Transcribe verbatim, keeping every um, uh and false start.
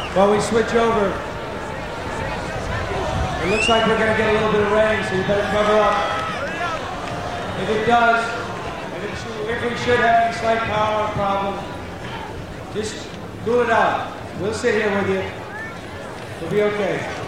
While we switch over, it looks like we're going to get a little bit of rain, so you better cover up. If it does, if, it should, if we should have any slight power problem, just cool it out. We'll sit here with you. We'll be okay.